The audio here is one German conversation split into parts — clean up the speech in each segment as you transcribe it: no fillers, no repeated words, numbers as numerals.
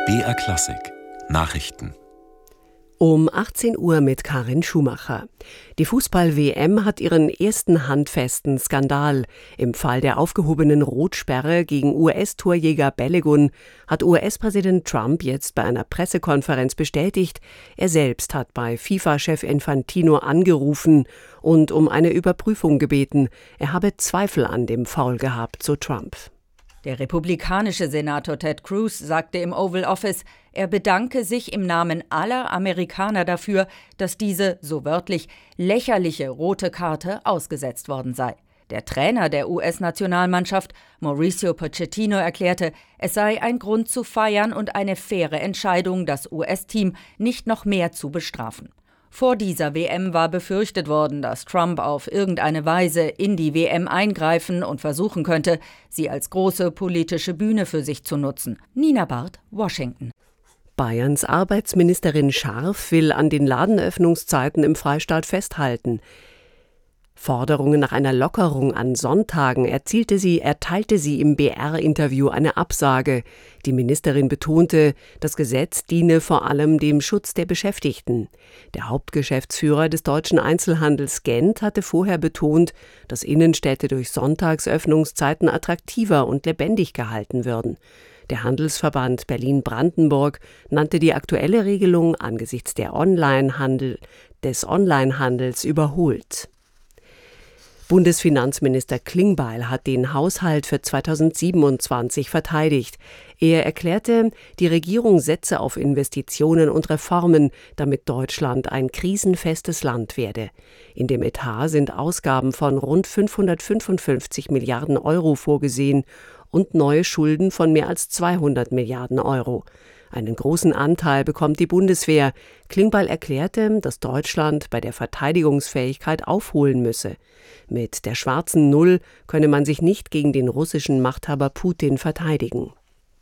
BR Klassik Nachrichten Um 18 Uhr mit Karin Schumacher. Die Fußball-WM hat ihren ersten handfesten Skandal. Im Fall der aufgehobenen Rotsperre gegen US-Torjäger Balogun hat US-Präsident Trump jetzt bei einer Pressekonferenz bestätigt, er selbst hat bei FIFA-Chef Infantino angerufen und um eine Überprüfung gebeten. Er habe Zweifel an dem Foul gehabt, so Trump. Der republikanische Senator Ted Cruz sagte im Oval Office, er bedanke sich im Namen aller Amerikaner dafür, dass diese, so wörtlich, lächerliche rote Karte ausgesetzt worden sei. Der Trainer der US-Nationalmannschaft, Mauricio Pochettino, erklärte, es sei ein Grund zu feiern und eine faire Entscheidung, das US-Team nicht noch mehr zu bestrafen. Vor dieser WM war befürchtet worden, dass Trump auf irgendeine Weise in die WM eingreifen und versuchen könnte, sie als große politische Bühne für sich zu nutzen. Nina Barth, Washington. Bayerns Arbeitsministerin Scharf will an den Ladenöffnungszeiten im Freistaat festhalten. Forderungen nach einer Lockerung an Sonntagen erteilte sie im BR-Interview eine Absage. Die Ministerin betonte, das Gesetz diene vor allem dem Schutz der Beschäftigten. Der Hauptgeschäftsführer des deutschen Einzelhandels Gent hatte vorher betont, dass Innenstädte durch Sonntagsöffnungszeiten attraktiver und lebendig gehalten würden. Der Handelsverband Berlin-Brandenburg nannte die aktuelle Regelung angesichts des Onlinehandels überholt. Bundesfinanzminister Klingbeil hat den Haushalt für 2027 verteidigt. Er erklärte, die Regierung setze auf Investitionen und Reformen, damit Deutschland ein krisenfestes Land werde. In dem Etat sind Ausgaben von rund 555 Milliarden Euro vorgesehen und neue Schulden von mehr als 200 Milliarden Euro. Einen großen Anteil bekommt die Bundeswehr. Klingbeil erklärte, dass Deutschland bei der Verteidigungsfähigkeit aufholen müsse. Mit der schwarzen Null könne man sich nicht gegen den russischen Machthaber Putin verteidigen.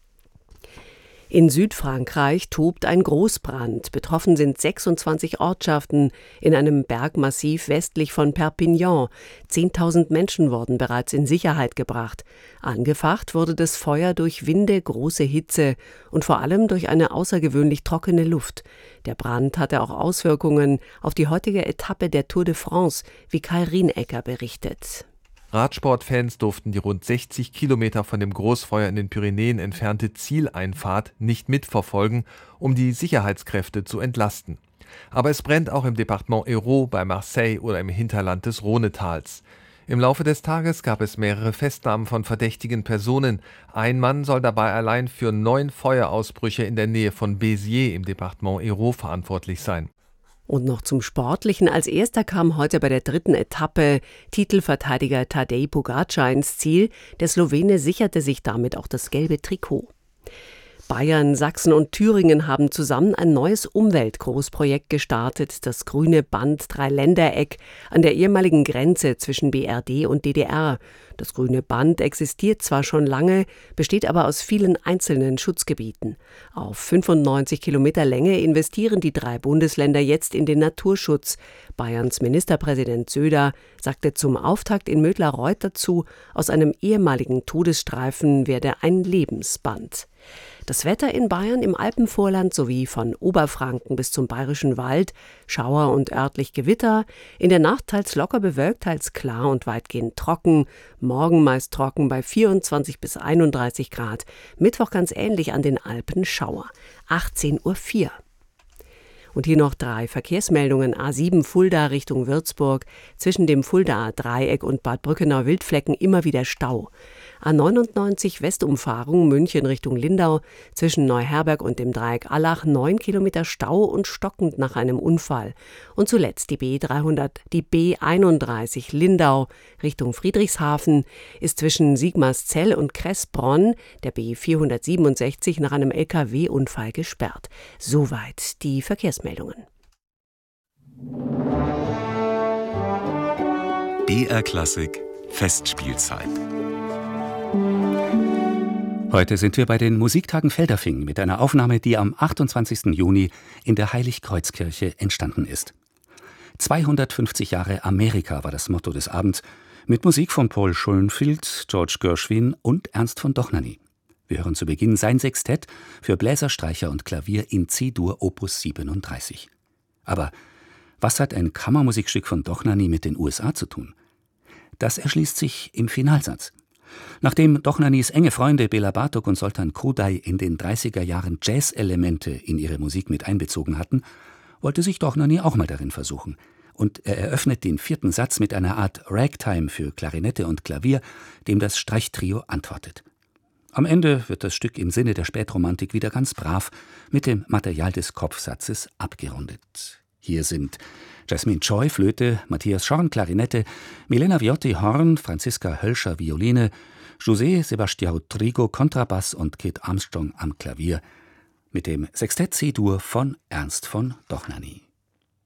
In Südfrankreich tobt ein Großbrand. Betroffen sind 26 Ortschaften in einem Bergmassiv westlich von Perpignan. 10.000 Menschen wurden bereits in Sicherheit gebracht. Angefacht wurde das Feuer durch Winde, große Hitze und vor allem durch eine außergewöhnlich trockene Luft. Der Brand hatte auch Auswirkungen auf die heutige Etappe der Tour de France, wie Kai Rienecker berichtet. Radsportfans durften die rund 60 Kilometer von dem Großfeuer in den Pyrenäen entfernte Zieleinfahrt nicht mitverfolgen, um die Sicherheitskräfte zu entlasten. Aber es brennt auch im Departement Hérault, bei Marseille oder im Hinterland des Rhonetals. Im Laufe des Tages gab es mehrere Festnahmen von verdächtigen Personen. Ein Mann soll dabei allein für 9 Feuerausbrüche in der Nähe von Béziers im Departement Hérault verantwortlich sein. Und noch zum Sportlichen. Als erster kam heute bei der 3. Etappe Titelverteidiger Tadej Pogačar ins Ziel. Der Slowene sicherte sich damit auch das gelbe Trikot. Bayern, Sachsen und Thüringen haben zusammen ein neues Umweltgroßprojekt gestartet, das grüne Band Dreiländereck an der ehemaligen Grenze zwischen BRD und DDR. Das grüne Band existiert zwar schon lange, besteht aber aus vielen einzelnen Schutzgebieten. Auf 95 Kilometer Länge investieren die 3 Bundesländer jetzt in den Naturschutz. Bayerns Ministerpräsident Söder sagte zum Auftakt in Mödlareuth dazu, aus einem ehemaligen Todesstreifen werde ein Lebensband. Das Wetter in Bayern im Alpenvorland sowie von Oberfranken bis zum Bayerischen Wald, Schauer und örtlich Gewitter, in der Nacht teils locker bewölkt, teils klar und weitgehend trocken, morgen meist trocken bei 24 bis 31 Grad, Mittwoch ganz ähnlich an den Alpen Schauer, 18:04 Uhr. Und hier noch 3 Verkehrsmeldungen. A7 Fulda Richtung Würzburg. Zwischen dem Fuldaer Dreieck und Bad Brückenau-Wildflecken immer wieder Stau. A99 Westumfahrung München Richtung Lindau. Zwischen Neuherberg und dem Dreieck Allach 9 Kilometer Stau und stockend nach einem Unfall. Und zuletzt die B31 Lindau Richtung Friedrichshafen ist zwischen Sigmarszell und Kressbronn der B467 nach einem LKW-Unfall gesperrt. Soweit die Verkehrsmeldungen. BR Klassik Festspielzeit. Heute sind wir bei den Musiktagen Feldafing mit einer Aufnahme, die am 28. Juni in der Heiligkreuzkirche entstanden ist. 250 Jahre Amerika war das Motto des Abends, mit Musik von Paul Schoenfield, George Gershwin und Ernst von Dohnanyi. Wir hören zu Beginn sein Sextett für Bläser, Streicher und Klavier in C-Dur Opus 37. Aber was hat ein Kammermusikstück von Dohnanyi mit den USA zu tun? Das erschließt sich im Finalsatz. Nachdem Dohnanyis enge Freunde Bela Bartok und Zoltan Kodály in den 30er Jahren Jazz-Elemente in ihre Musik mit einbezogen hatten, wollte sich Dohnanyi auch mal darin versuchen. Und er eröffnet den 4. Satz mit einer Art Ragtime für Klarinette und Klavier, dem das Streichtrio antwortet. Am Ende wird das Stück im Sinne der Spätromantik wieder ganz brav mit dem Material des Kopfsatzes abgerundet. Hier sind Jasmine Choi, Flöte, Matthias Schorn, Klarinette, Milena Viotti, Horn, Franziska Hölscher, Violine, José Sebastião Trigo, Kontrabass und Kit Armstrong am Klavier mit dem Sextett C-Dur von Ernst von Dohnanyi.